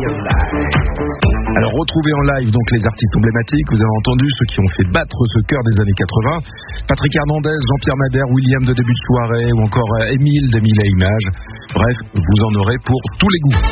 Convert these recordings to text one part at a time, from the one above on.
Alors retrouvez en live donc les artistes emblématiques, vous avez entendu ceux qui ont fait battre ce cœur des années 80, Patrick Hernandez, Jean-Pierre Madère, William de Début de Soirée ou encore Émile d'Émile à Images. Bref, vous en aurez pour tous les goûts.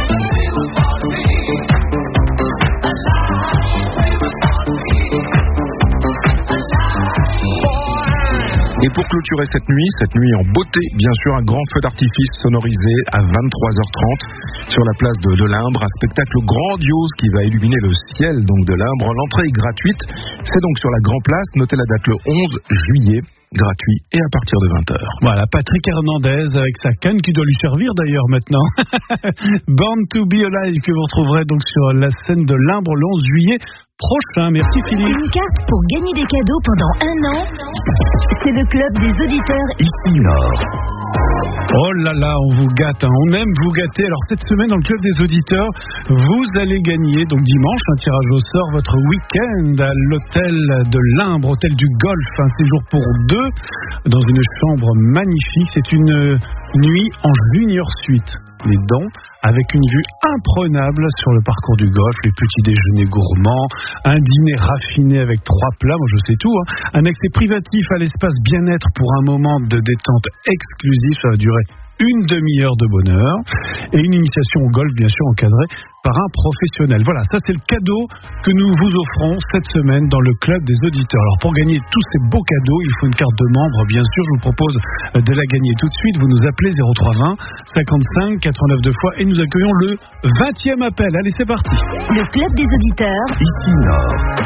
Et pour clôturer cette nuit en beauté, bien sûr, un grand feu d'artifice sonorisé à 23h30 sur la place de l'Imbre, un spectacle grandiose qui va illuminer le ciel donc de l'Imbre. L'entrée est gratuite, c'est donc sur la Grand Place, notez la date le 11 juillet. Gratuit et à partir de 20h. Voilà, Patrick Hernandez avec sa canne qui doit lui servir d'ailleurs maintenant. Born to be Alive que vous retrouverez donc sur la scène de l'Imbre le 11 juillet prochain. Merci Philippe. Une carte pour gagner des cadeaux pendant 1 an. C'est le club des auditeurs ici Nord. Oh là là, on vous gâte, on aime vous gâter. Alors cette semaine dans le club des auditeurs, vous allez gagner donc dimanche un tirage au sort votre week-end à l'hôtel de l'Imbre, hôtel du Golf, un séjour pour 2 dans une chambre magnifique. C'est une nuit en junior suite, les dents, avec une vue imprenable sur le parcours du golf, les petits déjeuners gourmands, un dîner raffiné avec 3 plats, moi je sais tout, un accès privatif à l'espace bien-être pour un moment de détente exclusif, ça va durer une demi-heure de bonheur, et une initiation au golf bien sûr encadrée par un professionnel. Voilà, ça c'est le cadeau que nous vous offrons cette semaine dans le club des auditeurs. Alors pour gagner tous ces beaux cadeaux, il faut une carte de membre, bien sûr, je vous propose de la gagner tout de suite. Vous nous appelez 0320 55 89 2 fois et nous accueillons le 20e appel. Allez, c'est parti. Le club des auditeurs ici Nord.